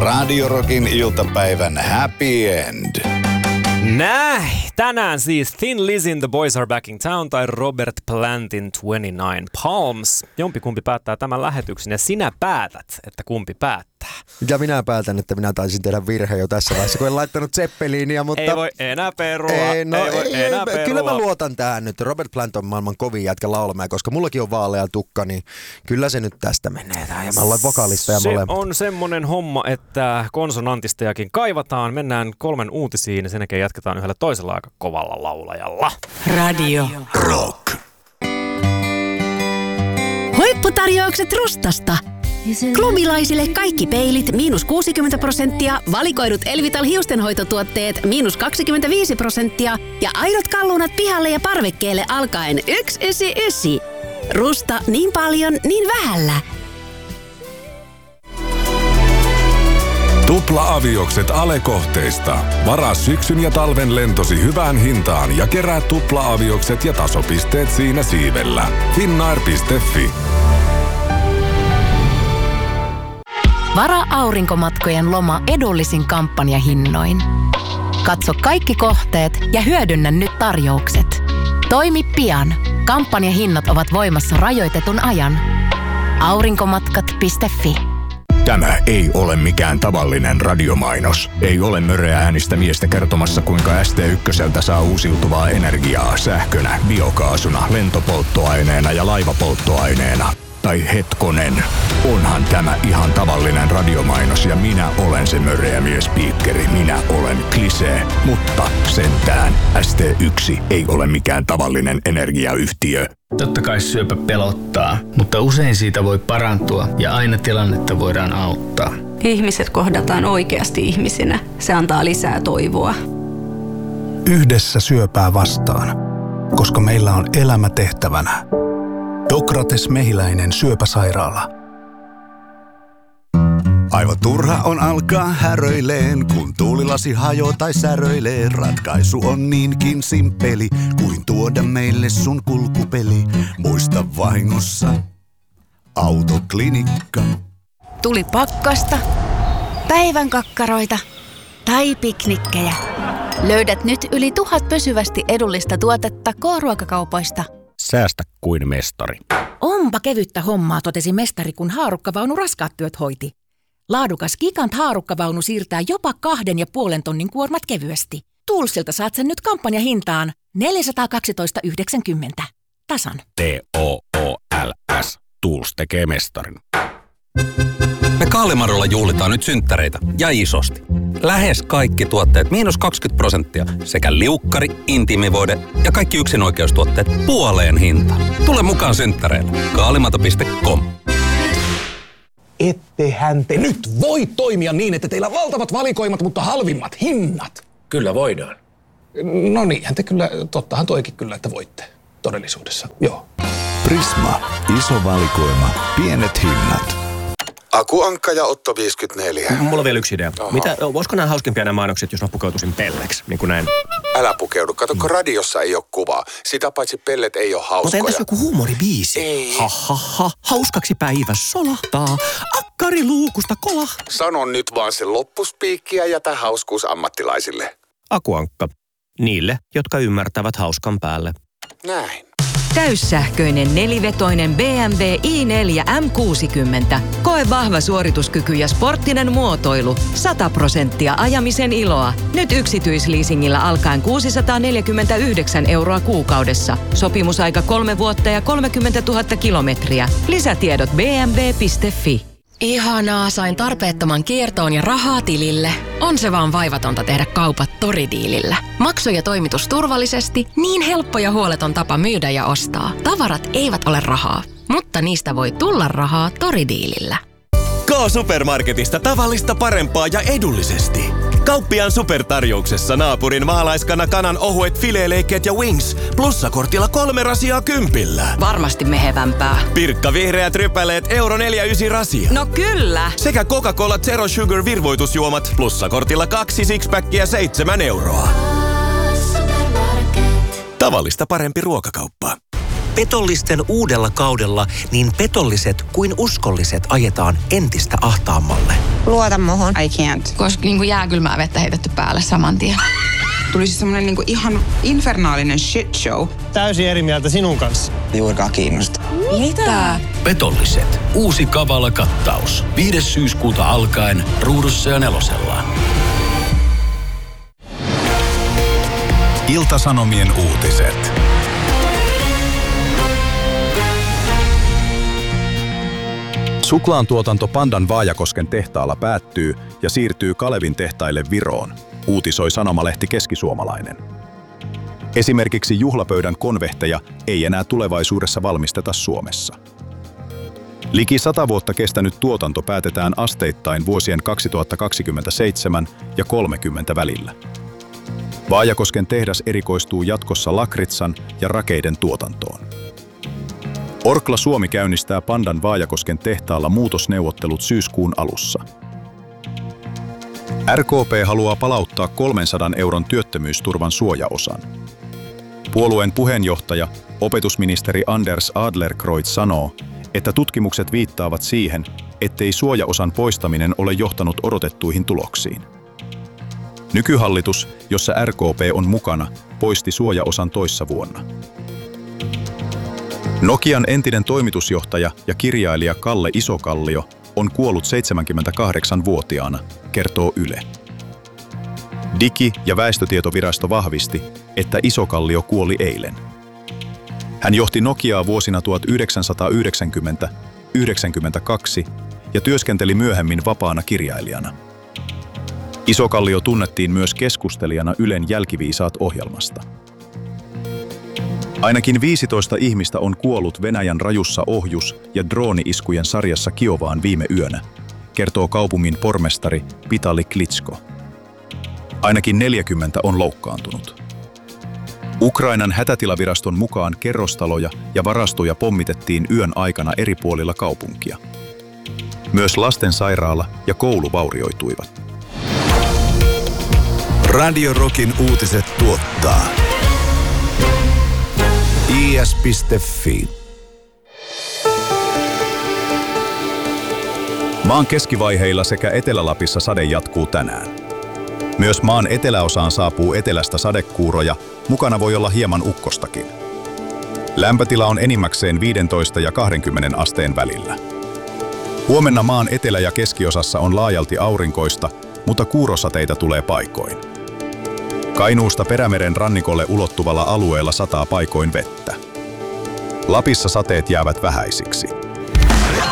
Radio Rockin iltapäivän happy end. Näin. Tänään siis Thin Lizzyn The Boys Are Back in Town tai Robert Plantin 29 Palms. Jompikumpi päättää tämän lähetyksen ja sinä päätät, että kumpi päättää. Ja minä päätän, että minä taisin tehdä virhe jo tässä vaiheessa, kun en laittanut Zeppelinia, mutta... Ei voi enää perua. Ei voi enää perua. Kyllä mä luotan tähän nyt. Robert Plant on maailman kovin jätkä laulamaan, koska mullakin on vaalea tukka, niin kyllä se nyt tästä menee. Ja mä olen vokalisteja molemmat. Se on semmonen homma, että konsonantistejakin kaivataan. Mennään 3 uutisiin ja sen jälkeen jatketaan yhdellä toisella aika kovalla laulajalla. Radio Rock. Huipputarjoukset Rustasta. Klubilaisille kaikki peilit -60%, valikoidut Elvital hiustenhoitotuotteet -25% ja aidot kalunat pihalle ja parvekkeelle alkaen 199. Rusta niin paljon, niin vähällä. Tupla-aviokset Ale-kohteista. Varaa syksyn ja talven lentosi hyvään hintaan ja kerää tupla-aviokset ja tasopisteet siinä siivellä. Finnair.fi. Varaa aurinkomatkojen loma edullisin kampanjahinnoin. Katso kaikki kohteet ja hyödynnä nyt tarjoukset. Toimi pian. Kampanjahinnat ovat voimassa rajoitetun ajan. Aurinkomatkat.fi. Tämä ei ole mikään tavallinen radiomainos. Ei ole möröä äänistä miestä kertomassa, kuinka ST1 saa uusiutuvaa energiaa sähkönä, biokaasuna, lentopolttoaineena ja laivapolttoaineena. Tai hetkonen, onhan tämä ihan tavallinen radiomainos ja minä olen se möröä miespiikkeri. Minä olen Klisee, mutta sentään ST1 ei ole mikään tavallinen energiayhtiö. Totta kai syöpä pelottaa, mutta usein siitä voi parantua ja aina tilannetta voidaan auttaa. Ihmiset kohdataan oikeasti ihmisinä. Se antaa lisää toivoa. Yhdessä syöpää vastaan, koska meillä on elämä tehtävänä. Dokrates Mehiläinen syöpäsairaala. Aivan turha on alkaa häröileen, kun tuulilasi hajoo tai säröilee. Ratkaisu on niinkin simppeli, kuin tuoda meille sun kulkupeli. Muista vahingossa, Autoklinikka. Tuli pakkasta, päivän kakkaroita tai piknikkejä. Löydät nyt yli 1000 pysyvästi edullista tuotetta K-ruokakaupoista. Säästä kuin mestari. Onpa kevyttä hommaa, totesi mestari, kun haarukkavaunu raskaat työt hoiti. Laadukas Gigant haarukkavaunu siirtää jopa 2,5 tonnin kuormat kevyesti. Toolsilta saat sen nyt kampanjahintaan 412,90. Tasan. TOOLS. Tools tekee mestarin. Me Kaalimarolla juhlitaan nyt synttäreitä ja isosti. Lähes kaikki tuotteet -20% sekä liukkari, intiimivoide ja kaikki yksinoikeustuotteet puoleen hintaan. Tule mukaan synttäreille. Kaalimato.com. Ettehän te nyt voi toimia niin, että teillä on valtavat valikoimat, mutta halvimmat hinnat. Kyllä voidaan. No niinhän te kyllä, tottahan toikin kyllä, että voitte todellisuudessa. Joo. Prisma. Iso valikoima. Pienet hinnat. Aku Ankka ja Otto 54. Mulla on vielä yksi idea. Voisiko nämä hauskimpia nämä mainokset, jos mä pukeutuisin pelleksi? Niin kuin näin. Älä pukeudu. Kato, kun radiossa ei ole kuvaa. Sitä paitsi pellet ei ole hauskoja. Mutta entäs joku huumoribiisi? Ei. Ha. Hauskaksi päivä solahtaa. Akkari luukusta kolah. Sano nyt vaan se loppuspiikki ja jätä hauskuus ammattilaisille. Aku Ankka. Niille, jotka ymmärtävät hauskan päälle. Näin. Täyssähköinen nelivetoinen BMW i4 M60. Koe vahva suorituskyky ja sporttinen muotoilu. 100% ajamisen iloa. Nyt yksityisleasingillä alkaen 649 € kuukaudessa. Sopimusaika 3 vuotta ja 30 000 kilometriä. Lisätiedot bmw.fi. Ihanaa, sain tarpeettoman kiertoon ja rahaa tilille. On se vaan vaivatonta tehdä kaupat Toridiilillä. Maksu ja toimitus turvallisesti, niin helppo ja huoleton tapa myydä ja ostaa. Tavarat eivät ole rahaa, mutta niistä voi tulla rahaa Toridiilillä. K-Supermarketista tavallista parempaa ja edullisesti. Kauppiaan supertarjouksessa naapurin maalaiskana kanan ohuet fileeleikkeet ja wings. Plussakortilla 3 rasiaa 10. Varmasti mehevämpää. Pirkka vihreät rypäleet €1,49 rasia. No kyllä! Sekä Coca-Cola Zero Sugar virvoitusjuomat. Plussakortilla 2 sixpackia 7 €. Tavallista parempi ruokakauppa. Petollisten uudella kaudella niin petolliset kuin uskolliset ajetaan entistä ahtaammalle. Luota muhun. I can't. Koska niinku jääkylmää vettä heitetty päälle saman tien. Tuli siis semmonen niinku ihan infernaalinen shit show. Täysin eri mieltä sinun kanssa. Juurikaan kiinnosta. Mitä? Petolliset. Uusi kavala kattaus. 5. syyskuuta alkaen Ruudussa ja Nelosella. Ilta-Sanomien uutiset. Suklaan tuotanto Pandan Vaajakosken tehtaalla päättyy ja siirtyy Kalevin tehtaille Viroon, uutisoi sanomalehti Keskisuomalainen. Esimerkiksi juhlapöydän konvehteja ei enää tulevaisuudessa valmisteta Suomessa. Liki 100 vuotta kestänyt tuotanto päätetään asteittain vuosien 2027 ja 30 välillä. Vaajakosken tehdas erikoistuu jatkossa lakritsan ja rakeiden tuotantoon. Orkla Suomi käynnistää Pandan Vaajakosken tehtaalla muutosneuvottelut syyskuun alussa. RKP haluaa palauttaa 300 € työttömyysturvan suojaosan. Puolueen puheenjohtaja, opetusministeri Anders Adlercreutz sanoo, että tutkimukset viittaavat siihen, ettei suojaosan poistaminen ole johtanut odotettuihin tuloksiin. Nykyhallitus, jossa RKP on mukana, poisti suojaosan toissa vuonna. Nokian entinen toimitusjohtaja ja kirjailija Kalle Isokallio on kuollut 78-vuotiaana, kertoo Yle. Digi- ja väestötietovirasto vahvisti, että Isokallio kuoli eilen. Hän johti Nokiaa vuosina 1990–1992 ja työskenteli myöhemmin vapaana kirjailijana. Isokallio tunnettiin myös keskustelijana Ylen Jälkiviisaat-ohjelmasta. Ainakin 15 ihmistä on kuollut Venäjän rajussa ohjus- ja drooni-iskujen sarjassa Kiovaan viime yönä, kertoo kaupungin pormestari Vitali Klitschko. Ainakin 40 on loukkaantunut. Ukrainan hätätilaviraston mukaan kerrostaloja ja varastoja pommitettiin yön aikana eri puolilla kaupunkia. Myös lastensairaala ja koulu vaurioituivat. Radio Rockin uutiset tuottaa is.fi. Maan keskivaiheilla sekä Etelä-Lapissa sade jatkuu tänään. Myös maan eteläosaan saapuu etelästä sadekuuroja, mukana voi olla hieman ukkostakin. Lämpötila on enimmäkseen 15 ja 20 asteen välillä. Huomenna maan etelä- ja keskiosassa on laajalti aurinkoista, mutta kuurosateita tulee paikoin. Kainuusta Perämeren rannikolle ulottuvalla alueella sataa paikoin vettä. Lapissa sateet jäävät vähäisiksi.